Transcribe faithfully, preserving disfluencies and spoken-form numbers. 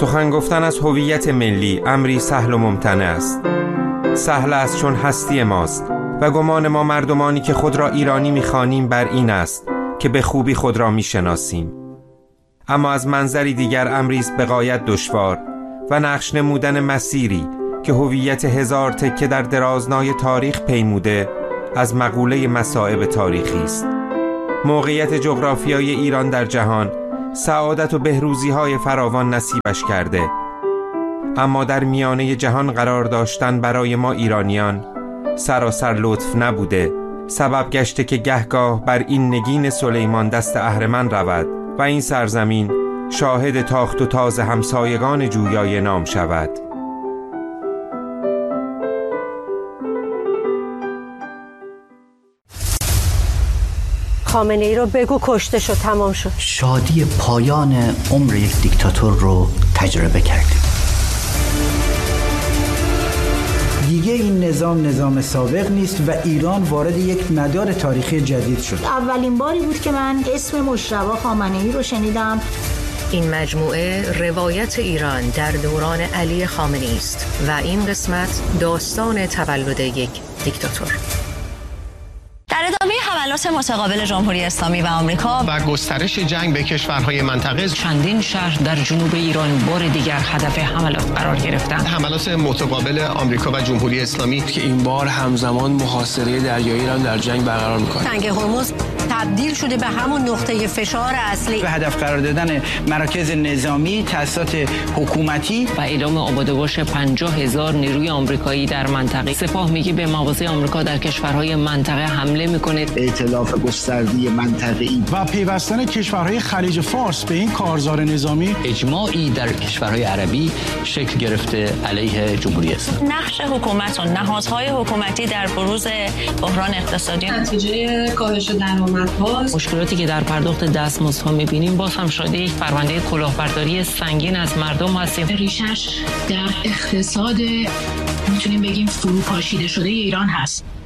سخن گفتن از هویت ملی امری سهل و ممتنع است. سهل است چون هستی ماست و گمان ما مردمانی که خود را ایرانی می‌خوانیم بر این است که به خوبی خود را می‌شناسیم. اما از منظری دیگر امری است به غایت دشوار و نقش نمودن مسیری که هویت هزار تکه در درازنای تاریخ پیموده از مقوله مصائب تاریخی است. موقعیت جغرافیایی ایران در جهان سعادت و بهروزی‌های فراوان نصیبش کرده، اما در میانه جهان قرار داشتن برای ما ایرانیان سراسر لطف نبوده، سبب گشته که گهگاه بر این نگین سلیمان دست اهرمن رود و این سرزمین شاهد تاخت و تاز همسایگان جویای نام شود. خامنه ای رو بگو کشته شد، تمام شد. شادی پایان عمر یک دیکتاتور رو تجربه کردیم. دیگه این نظام نظام سابق نیست و ایران وارد یک مدار تاریخی جدید شد. اولین باری بود که من اسم مجتبی خامنه ای رو شنیدم. این مجموعه روایت ایران در دوران علی خامنه‌ای است و این قسمت داستان تولد یک دیکتاتور. در ادامه حملات متقابل جمهوری اسلامی و آمریکا و گسترش جنگ به کشورهای منطقه، چندین شهر در جنوب ایران بار دیگر هدف حملات قرار گرفتند. حملات متقابل آمریکا و جمهوری اسلامی که این بار همزمان محاصره دریایی را در جنگ برقرار می‌کند. تنگ هرمز تبدیل شده به همون نقطه فشار اصلی. به هدف قرار دادن مراکز نظامی، تأسیسات حکومتی و اعلام آبادگوش پنجاه هزار نیروی آمریکایی در منطقه. سپاه میگه به مواضع آمریکا در کشورهای منطقه حمله میکنه. ائتلاف گسترده منطقه‌ای و پیوستن کشورهای خلیج فارس به این کارزار نظامی. اجماعی در کشورهای عربی شکل گرفته علیه جمهوری اسلامی. نقش حکومت و نهادهای حکومتی در بروز بحران اقتصادی نتیجه کاهش درآمدها، مشکلاتی که در پرداخت دستمزدها می‌بینیم، باز هم شاهد یک پرونده کلاهبرداری سنگین از مردم هستیم. ریشش در اقتصاد میتونیم بگیم فروپاشیده شده ایران هست.